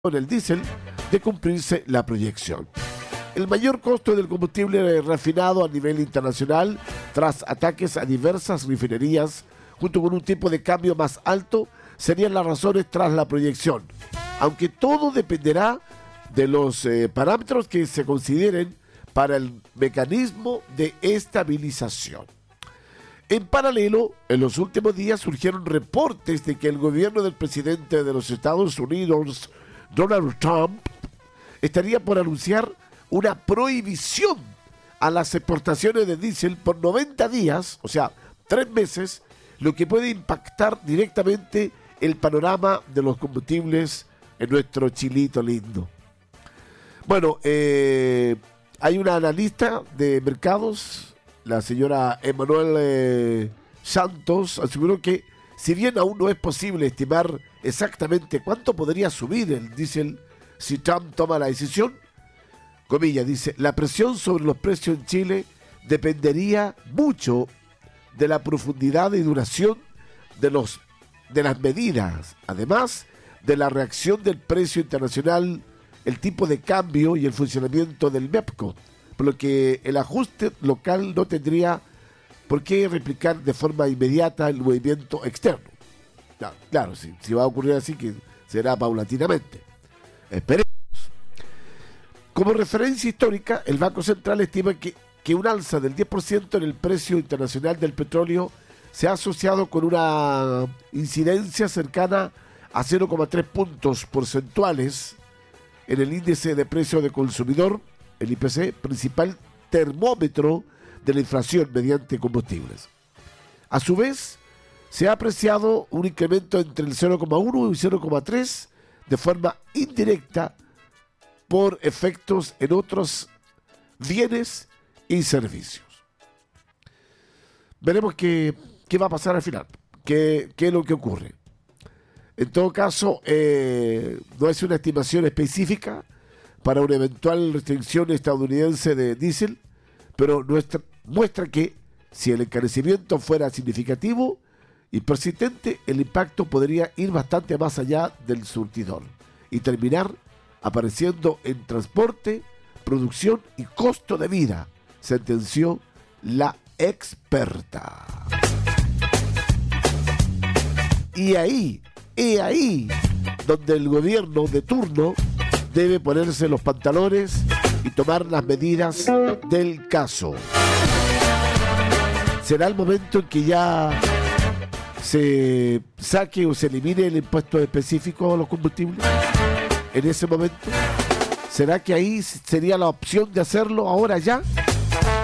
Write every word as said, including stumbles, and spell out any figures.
con el diésel de cumplirse la proyección. El mayor costo del combustible refinado a nivel internacional, tras ataques a diversas refinerías, junto con un tipo de cambio más alto, serían las razones tras la proyección, aunque todo dependerá de los eh, parámetros que se consideren para el mecanismo de estabilización. En paralelo, en los últimos días surgieron reportes de que el gobierno del presidente de los Estados Unidos, Donald Trump, estaría por anunciar una prohibición a las exportaciones de diésel por noventa días, o sea, tres meses, lo que puede impactar directamente el panorama de los combustibles en nuestro chilito lindo. Bueno, eh, hay una analista de mercados, la señora Emanuel eh, Santos, aseguró que si bien aún no es posible estimar exactamente cuánto podría subir el diésel si Trump toma la decisión, comillas, dice, la presión sobre los precios en Chile dependería mucho de la profundidad y duración de, los, de las medidas, además de la reacción del precio internacional, el tipo de cambio y el funcionamiento del MEPCO, por lo que el ajuste local no tendría por qué replicar de forma inmediata el movimiento externo. Claro, claro si, si va a ocurrir así, que será paulatinamente. Esperemos. Como referencia histórica, el Banco Central estima que, que un alza del diez por ciento en el precio internacional del petróleo se ha asociado con una incidencia cercana a cero coma tres puntos porcentuales en el índice de precio de consumidor, el I P C, principal termómetro de la inflación mediante combustibles. A su vez, se ha apreciado un incremento entre el cero coma uno y cero coma tres de forma indirecta por efectos en otros bienes y servicios. Veremos qué, qué va a pasar al final, qué, qué es lo que ocurre. En todo caso, eh, no es una estimación específica para una eventual restricción estadounidense de diésel, pero nuestra, muestra que si el encarecimiento fuera significativo y persistente, el impacto podría ir bastante más allá del surtidor y terminar apareciendo en transporte, producción y costo de vida, sentenció la experta. Y ahí, y ahí, donde el gobierno de turno debe ponerse los pantalones y tomar las medidas del caso. Será el momento en que ya se saque o se elimine el impuesto específico a los combustibles. En ese momento, ¿será que ahí sería la opción de hacerlo ahora ya?